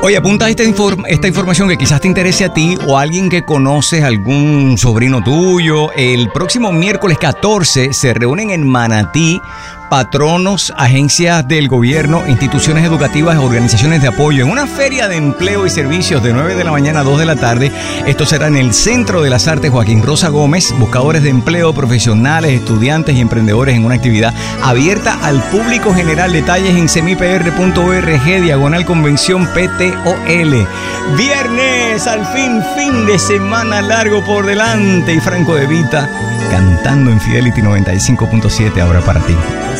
Oye, apunta esta información que quizás te interese a ti o a alguien que conoces, algún sobrino tuyo. El próximo miércoles 14 se reúnen en Manatí patronos, agencias del gobierno, instituciones educativas, organizaciones de apoyo en una feria de empleo y servicios de 9 de la mañana a 2 de la tarde. Esto será en el Centro de las Artes Joaquín Rosa Gómez. Buscadores de empleo, profesionales, estudiantes y emprendedores en una actividad abierta al público general. Detalles en semipr.org/convención PTOL. Viernes, al fin de semana largo por delante, y Franco De Vita cantando en Fidelity 95.7 ahora para ti.